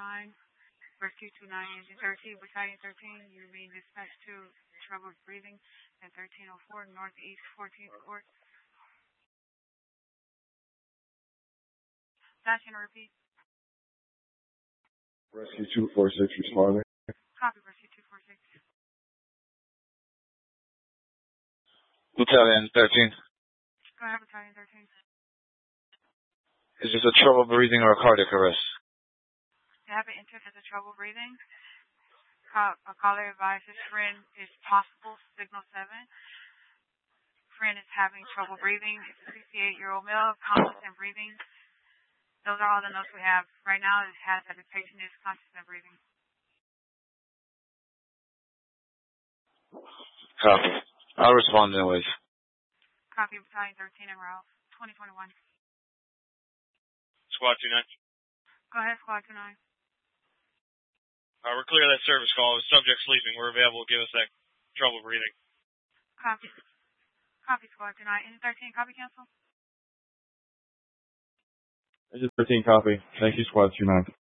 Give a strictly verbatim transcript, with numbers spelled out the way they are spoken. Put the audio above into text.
nine, Rescue two nine, Engine thirteen, Battalion thirteen, you're being dispatched to trouble breathing at thirteen oh four, Northeast fourteenth Court. Station, repeat. Rescue two four six responding. Copy, Rescue two four six. Battalion thirteen. Go ahead, Battalion thirteen. Is this a trouble breathing or a cardiac arrest? You have an interest as a trouble breathing. Call, a caller advises friend is possible, signal seven. Friend is having trouble breathing. It's a sixty-eight-year-old male, conscious and breathing. Those are all the notes we have. Right now, it has that the patient is conscious and breathing. Copy. I'll respond anyways. Copy, Battalion thirteen en route, twenty twenty-one. Squad two nine. Go ahead, Squad two nine. Uh, we're clear of that service call. The subject sleeping. We're available. Give us that trouble breathing. Copy. Copy, Squad two nine. Engine thirteen, copy, cancel. Engine thirteen, copy. Thank you, Squad two nine.